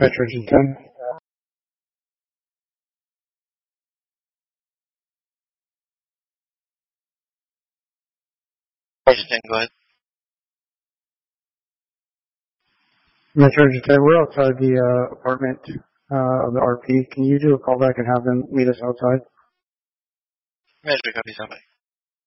Metrogen 10. Metrogen 10, go ahead. Metrogen 10, we're outside the apartment of the RP. Can you do a call back and have them meet us outside? Measure copy, somebody.